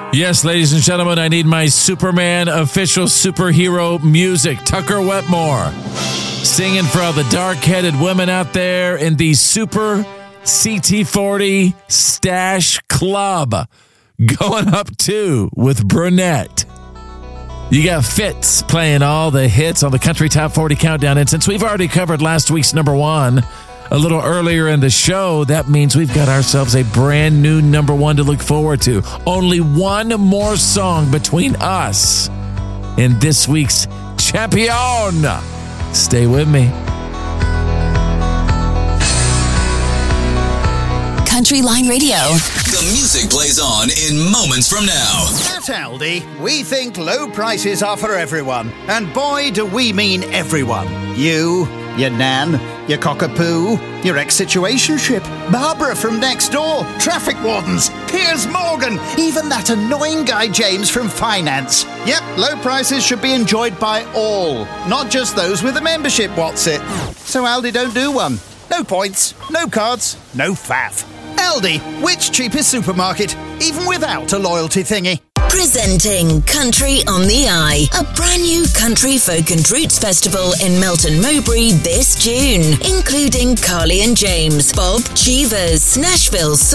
Yes, ladies and gentlemen, I need my Superman official superhero music. Tucker Wetmore singing for all the dark-headed women out there in the Super CT40 Stash Club. Going up 2 with Brunette. You got Fitz playing all the hits on the Country Top 40 Countdown. And since we've already covered last week's number 1 a little earlier in the show, that means we've got ourselves a brand new number 1 to look forward to. Only one more song between us and this week's champion. Stay with me. Country Line Radio. The music plays on in moments from now. At Aldi, we think low prices are for everyone. And boy, do we mean everyone. You, your nan, your cockapoo, your ex-situationship, Barbara from next door, traffic wardens, Piers Morgan, even that annoying guy James from finance. Yep, low prices should be enjoyed by all, not just those with a membership, what's it? So Aldi don't do one. No points, no cards, no faff. Aldi, which cheapest supermarket, even without a loyalty thingy. Presenting Country on the Eye, a brand new country folk and roots festival in Melton Mowbray this June, including Carly and James, Bob Cheevers, Nashville's